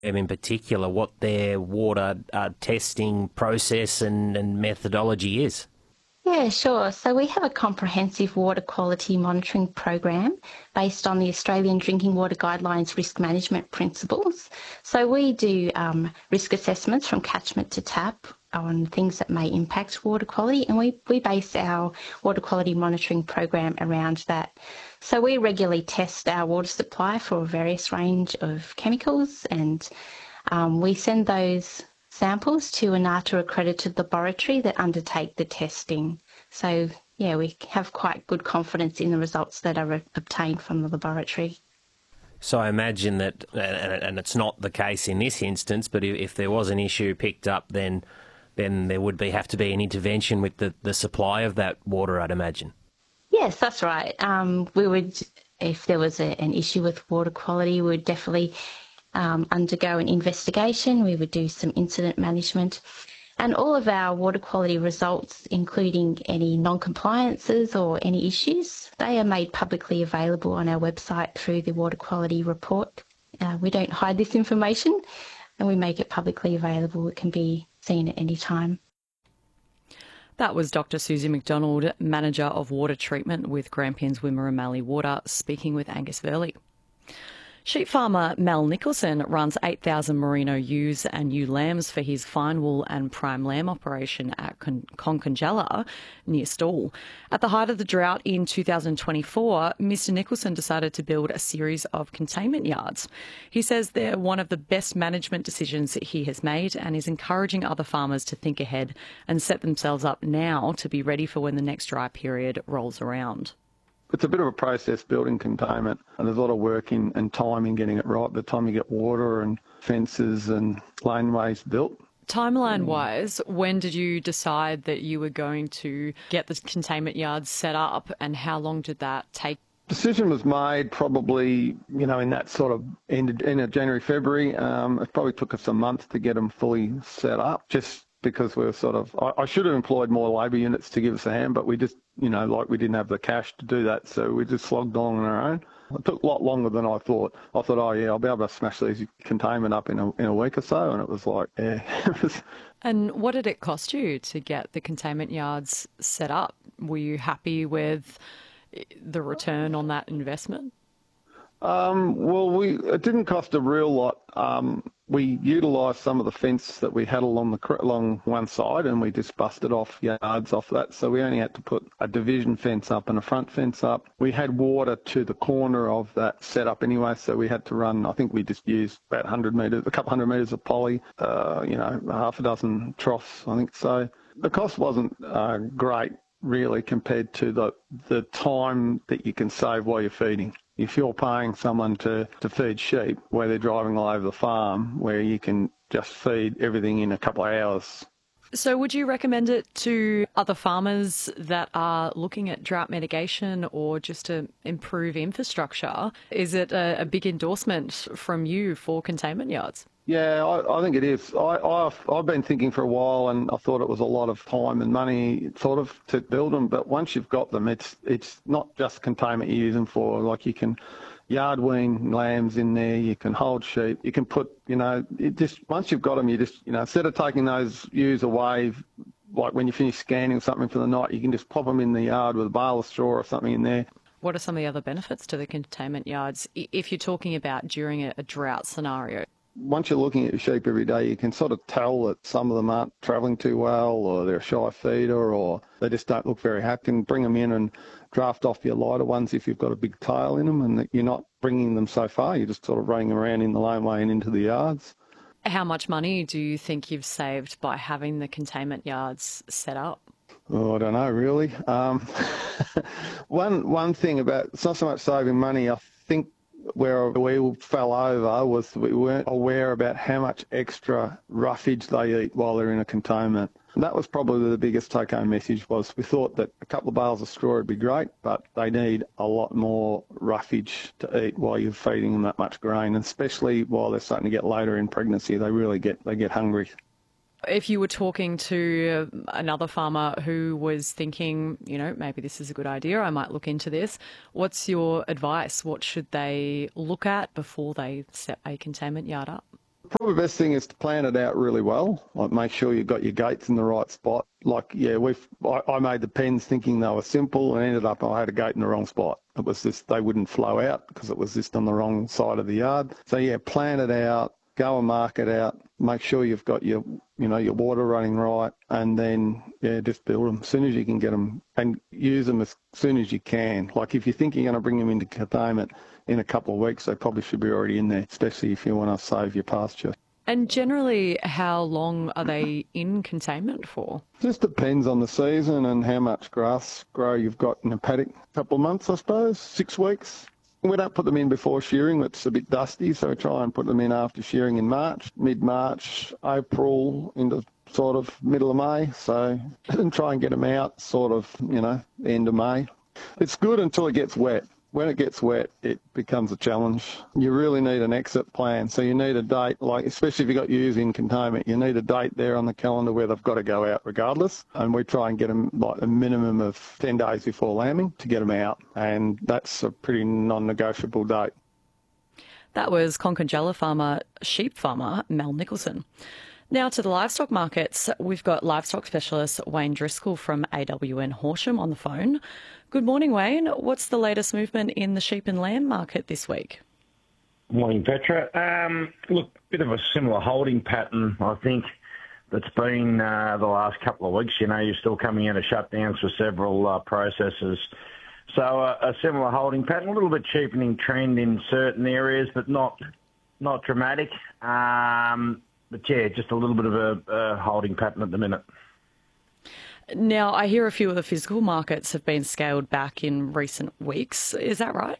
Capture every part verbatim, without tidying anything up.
them in particular, what their water uh, testing process and, and methodology is? Yeah, sure. So we have a comprehensive water quality monitoring program based on the Australian Drinking Water Guidelines risk management principles. So we do um, risk assessments from catchment to tap on things that may impact water quality, and we, we base our water quality monitoring program around that. So we regularly test our water supply for a various range of chemicals, and um, we send those samples to a NATA accredited laboratory that undertake the testing. So yeah, we have quite good confidence in the results that are obtained from the laboratory. So I imagine that, and it's not the case in this instance, but if there was an issue picked up, then then there would be have to be an intervention with the, the supply of that water, I'd imagine. Yes, that's right. Um, we would, if there was a, an issue with water quality, we would definitely um, undergo an investigation. We would do some incident management. And all of our water quality results, including any non-compliances or any issues, they are made publicly available on our website through the Water Quality Report. Uh, we don't hide this information, and we make it publicly available. It can be seen at any time. That was Doctor Susie McDonald, Manager of Water Treatment with Grampians Wimmera Mallee Water, speaking with Angus Verley. Sheep farmer Mel Nicholson runs eight thousand merino ewes and ewe lambs for his fine wool and prime lamb operation at Con- Conconjala near Stawell. At the height of the drought in two thousand twenty-four, Mister Nicholson decided to build a series of containment yards. He says they're one of the best management decisions that he has made and is encouraging other farmers to think ahead and set themselves up now to be ready for when the next dry period rolls around. It's a bit of a process building containment, and there's a lot of work in, and time in getting it right by the time you get water and fences and laneways built. Timeline-wise, when did you decide that you were going to get the containment yards set up, and how long did that take? Decision was made probably, you know, in that sort of end, end of January, February. Um, it probably took us a month to get them fully set up, just because we were sort of, I, I should have employed more labour units to give us a hand, but we just, you know, like we didn't have the cash to do that, so we just slogged along on our own. It took a lot longer than I thought. I thought, oh yeah, I'll be able to smash these containment up in a, in a week or so, and it was like, yeah. It was... And what did it cost you to get the containment yards set up? Were you happy with the return on that investment? Um, well, we it didn't cost a real lot. Um, we utilised some of the fence that we had along the along one side, and we just busted off yards off that. So we only had to put a division fence up and a front fence up. We had water to the corner of that setup anyway, so we had to run. I think we just used about one hundred metres, a couple hundred metres of poly. Uh, you know, half a dozen troughs, I think. So the cost wasn't uh, great, really, compared to the the time that you can save while you're feeding. If you're paying someone to, to feed sheep where they're driving all over the farm, where you can just feed everything in a couple of hours. So would you recommend it to other farmers that are looking at drought mitigation or just to improve infrastructure? Is it a, a big endorsement from you for containment yards? Yeah, I, I think it is. I, I've, I've been thinking for a while, and I thought it was a lot of time and money sort of to build them. But once you've got them, it's it's not just containment you use them for. Like you can yard wean lambs in there, you can hold sheep, you can put, you know, it just once you've got them, you just, you know, instead of taking those ewes away, like when you finish scanning something for the night, you can just pop them in the yard with a bale of straw or something in there. What are some of the other benefits to the containment yards if you're talking about during a, a drought scenario? Once you're looking at your sheep every day, you can sort of tell that some of them aren't travelling too well, or they're a shy feeder, or they just don't look very happy. And bring them in and draft off your lighter ones if you've got a big tail in them, and that you're not bringing them so far. You're just sort of running them around in the laneway and into the yards. How much money do you think you've saved by having the containment yards set up? Oh, I don't know, really. Um, one one thing about, it's not so much saving money, I think where we fell over was we weren't aware about how much extra roughage they eat while they're in a containment. And that was probably the biggest take-home message. Was we thought that a couple of bales of straw would be great, but they need a lot more roughage to eat while you're feeding them that much grain, and especially while they're starting to get later in pregnancy, they really get they get hungry. If you were talking to another farmer who was thinking, you know, maybe this is a good idea, I might look into this, what's your advice? What should they look at before they set a containment yard up? Probably the best thing is to plan it out really well. Like make sure you've got your gates in the right spot. Like, yeah, we've I, I made the pens thinking they were simple and ended up I had a gate in the wrong spot. It was just, they wouldn't flow out because it was just on the wrong side of the yard. So yeah, plan it out, go and mark it out, make sure you've got your, you know, your water running right, and then, yeah, just build them as soon as you can get them and use them as soon as you can. Like if you think you're going to bring them into containment in a couple of weeks, they probably should be already in there, especially if you want to save your pasture. And generally, how long are they in containment for? Just depends on the season and how much grass grow you've got in a paddock. A couple of months, I suppose, six weeks. We don't put them in before shearing. It's a bit dusty, so we try and put them in after shearing in March, mid-March, April, into sort of middle of May. So and try and get them out sort of, you know, end of May. It's good until it gets wet. When it gets wet, it becomes a challenge. You really need an exit plan. So you need a date, like especially if you've got ewes in containment, you need a date there on the calendar where they've got to go out regardless. And we try and get them like a minimum of ten days before lambing to get them out. And that's a pretty non-negotiable date. That was Conconjala farmer, sheep farmer, Mel Nicholson. Now to the livestock markets. We've got livestock specialist Wayne Driscoll from A W N Horsham on the phone. Good morning, Wayne. What's the latest movement in the sheep and lamb market this week? Morning, Petra. Um, look, bit of a similar holding pattern, I think, that's been uh, the last couple of weeks. You know, you're still coming out of shutdowns for several uh, processors. So uh, a similar holding pattern, a little bit cheapening trend in certain areas, but not not dramatic. Um, But yeah, just a little bit of a, a holding pattern at the minute. Now, I hear a few of the physical markets have been scaled back in recent weeks. Is that right?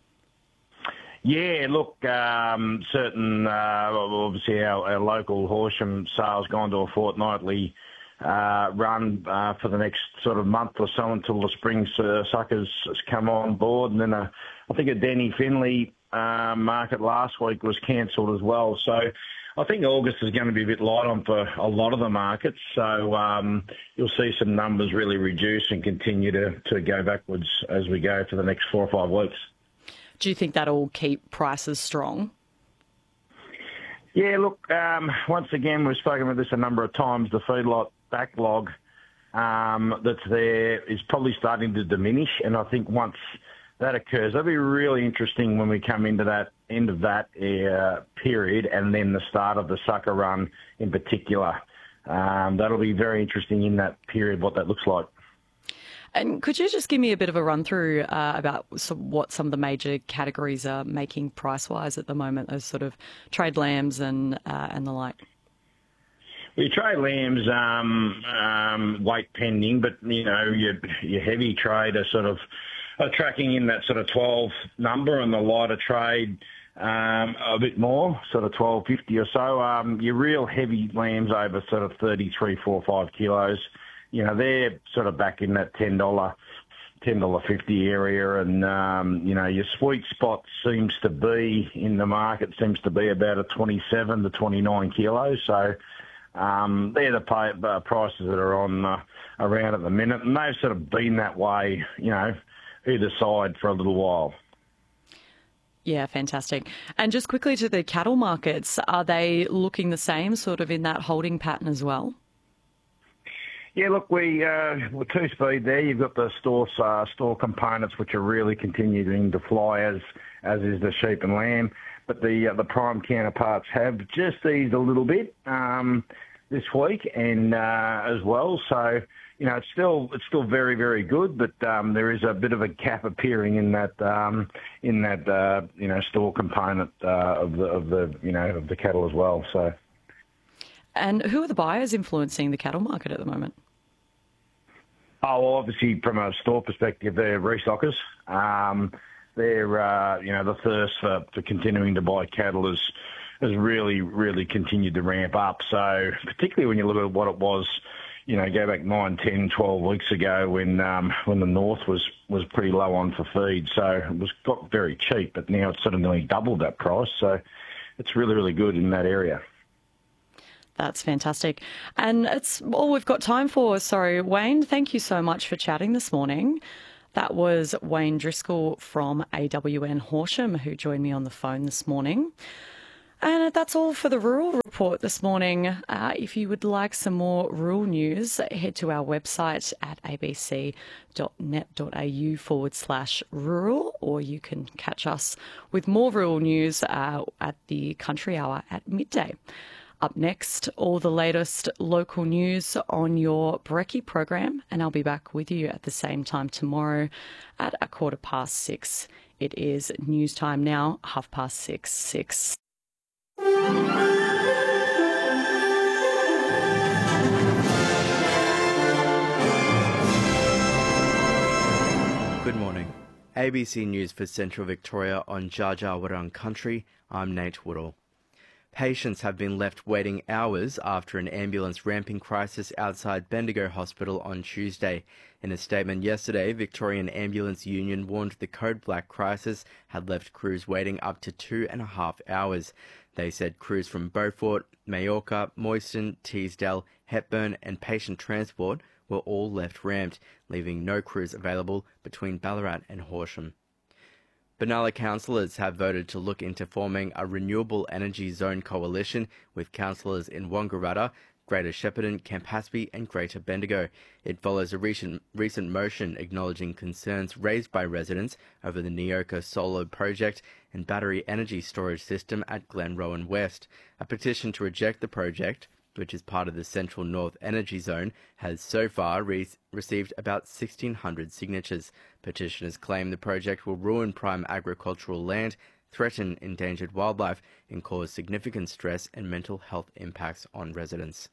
Yeah, look, um, certain, uh, obviously our, our local Horsham sales gone to a fortnightly uh, run uh, for the next sort of month or so until the spring uh, suckers come on board. And then a, I think a Denny Finley uh, market last week was cancelled as well. So I think August is going to be a bit light on for a lot of the markets, so um, you'll see some numbers really reduce and continue to, to go backwards as we go for the next four or five weeks. Do you think that'll keep prices strong? Yeah, look, um, once again, we've spoken about this a number of times. The feedlot backlog um, that's there is probably starting to diminish, and I think once that occurs, that'll be really interesting when we come into that end of that uh, period and then the start of the sucker run in particular. Um, that'll be very interesting in that period, what that looks like. And could you just give me a bit of a run through uh, about some, what some of the major categories are making price-wise at the moment, those sort of trade lambs and uh, and the like? Well, your trade lambs, um, um, weight pending, but, you know, your, your heavy trade are sort of are tracking in that sort of twelve number, and the lighter trade um, a bit more, sort of twelve fifty or so. Um, your real heavy lambs over sort of thirty-three, four, five kilos, you know, they're sort of back in that ten dollars, ten dollars fifty area, and, um, you know, your sweet spot seems to be in the market, seems to be about a twenty-seven to twenty-nine kilos. So um, they're the pay, uh, prices that are on uh, around at the minute, and they've sort of been that way, you know, either side for a little while. Yeah, fantastic. And just quickly to the cattle markets, are they looking the same, sort of in that holding pattern as well? Yeah, look, we uh, we're two speed there. You've got the store uh, store components which are really continuing to fly, as as is the sheep and lamb. But the uh, the prime counterparts have just eased a little bit um, this week, and uh, as well. So, you know, it's still it's still very, very good, but um, there is a bit of a gap appearing in that um, in that uh, you know, store component uh, of the of the you know of the cattle as well. So, and who are the buyers influencing the cattle market at the moment? Oh, well, obviously from a store perspective, they're restockers. Um, they're uh, you know, the thirst for, for continuing to buy cattle has has really, really continued to ramp up. So particularly when you look at what it was, you know, go back nine, ten, twelve weeks ago when um, when the north was, was pretty low on for feed. So it was got very cheap, but now it's sort of nearly doubled that price. So it's really, really good in that area. That's fantastic. And it's all we've got time for. Sorry, Wayne, thank you so much for chatting this morning. That was Wayne Driscoll from A W N Horsham, who joined me on the phone this morning. And that's all for the Rural Report this morning. Uh, if you would like some more rural news, head to our website at abc.net.au forward slash rural, or you can catch us with more rural news uh, at the Country Hour at midday. Up next, all the latest local news on your Brekkie program, and I'll be back with you at the same time tomorrow at a quarter past six. It is news time now, half past six, six. Good morning. A B C News for Central Victoria on Dja Dja Wurrung Country. I'm Nate Woodall. Patients have been left waiting hours after an ambulance ramping crisis outside Bendigo Hospital on Tuesday. In a statement yesterday, Victorian Ambulance Union warned the Code Black crisis had left crews waiting up to two and a half hours. They said crews from Beaufort, Majorca, Moyston, Teesdale, Hepburn and Patient Transport were all left ramped, leaving no crews available between Ballarat and Horsham. Benalla councillors have voted to look into forming a renewable energy zone coalition with councillors in Wangaratta, Greater Shepparton, Campaspe and Greater Bendigo. It follows a recent, recent motion acknowledging concerns raised by residents over the Neoka solar project and battery energy storage system at Glenrowan West. A petition to reject the project, which is part of the Central North Energy Zone, has so far re- received about sixteen hundred signatures. Petitioners claim the project will ruin prime agricultural land, threaten endangered wildlife, and cause significant stress and mental health impacts on residents.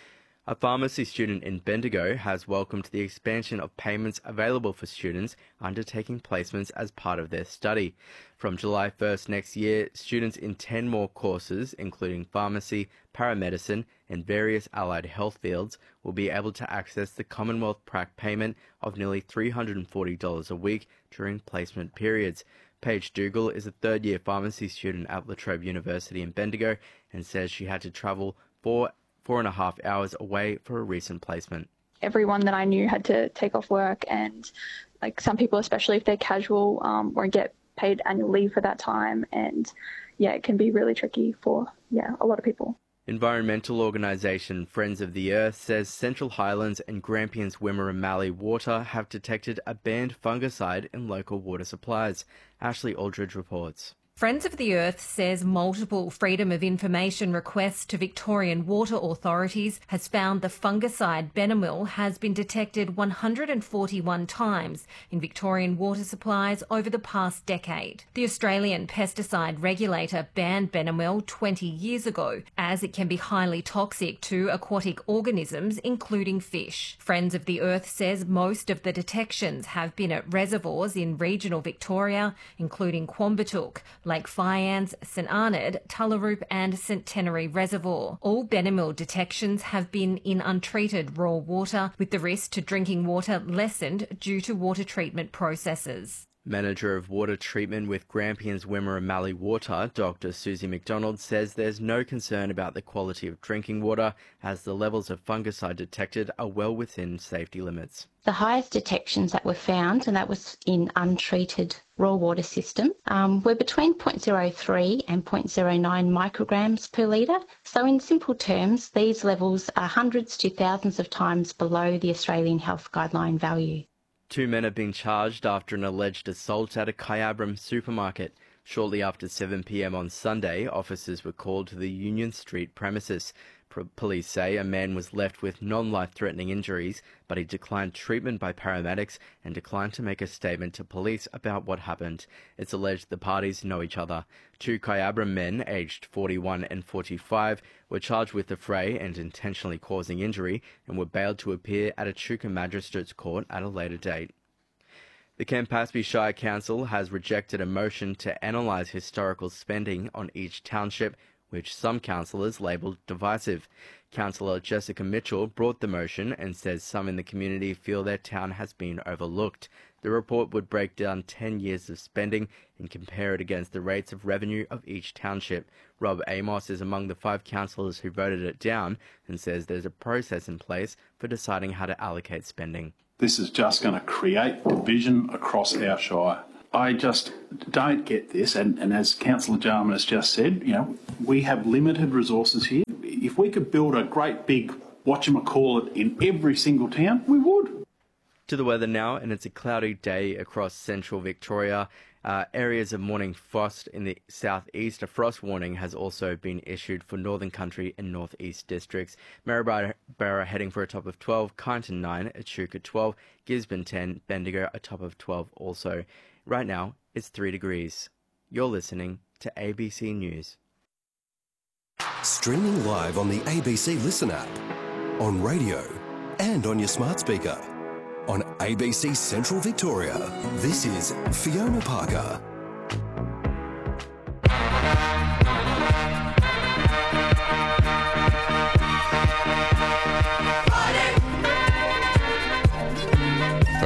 A pharmacy student in Bendigo has welcomed the expansion of payments available for students undertaking placements as part of their study. From July first next year, students in ten more courses, including pharmacy, paramedicine, and various allied health fields, will be able to access the Commonwealth Prac payment of nearly three hundred forty dollars a week during placement periods. Paige Dougal is a third-year pharmacy student at La Trobe University in Bendigo and says she had to travel four four and a half hours away for a recent placement. Everyone that I knew had to take off work, and like some people, especially if they're casual, um, won't get paid annual leave for that time. And yeah, it can be really tricky for, yeah, a lot of people. Environmental organisation Friends of the Earth says Central Highlands and Grampians Wimmera Mallee Water have detected a banned fungicide in local water supplies. Ashley Aldridge reports. Friends of the Earth says multiple Freedom of Information requests to Victorian water authorities has found the fungicide Benomil has been detected one hundred forty-one times in Victorian water supplies over the past decade. The Australian pesticide regulator banned Benomil twenty years ago as it can be highly toxic to aquatic organisms, including fish. Friends of the Earth says most of the detections have been at reservoirs in regional Victoria, including Quambatook, Lake Fyans, St Arnaud, Tullaroop and Centenary Reservoir. All Benomil detections have been in untreated raw water, with the risk to drinking water lessened due to water treatment processes. Manager of Water Treatment with Grampians Wimmera Mallee Water, Doctor Susie McDonald, says there's no concern about the quality of drinking water as the levels of fungicide detected are well within safety limits. The highest detections that were found, and that was in untreated raw water system, um, were between zero point zero three and zero point zero nine micrograms per litre. So in simple terms, these levels are hundreds to thousands of times below the Australian Health Guideline value. Two men have been charged after an alleged assault at a Kyabram supermarket. Shortly after seven p m on Sunday, officers were called to the Union Street premises. Police say a man was left with non-life-threatening injuries, but he declined treatment by paramedics and declined to make a statement to police about what happened. It's alleged the parties know each other. Two Kyabram men, aged forty-one and forty-five, were charged with the fray and intentionally causing injury and were bailed to appear at Echuca Magistrates Court at a later date. The Campaspe Shire Council has rejected a motion to analyse historical spending on each township, which some councillors labelled divisive. Councillor Jessica Mitchell brought the motion and says some in the community feel their town has been overlooked. The report would break down ten years of spending and compare it against the rates of revenue of each township. Rob Amos is among the five councillors who voted it down and says there's a process in place for deciding how to allocate spending. This is just going to create division across our shire. I just don't get this, and, and as Councillor Jarman has just said, you know, we have limited resources here. If we could build a great big whatchamacallit in every single town, we would. To the weather now, and it's a cloudy day across central Victoria. Uh, areas of morning frost in the southeast. A frost warning has also been issued for Northern Country and Northeast districts. Maryborough heading for a top of twelve, Kyneton nine, Echuca twelve, Gisborne ten, Bendigo a top of twelve also. Right now, it's three degrees. You're listening to A B C News. Streaming live on the A B C Listen app, on radio and on your smart speaker. On A B C Central Victoria, this is Fiona Parker.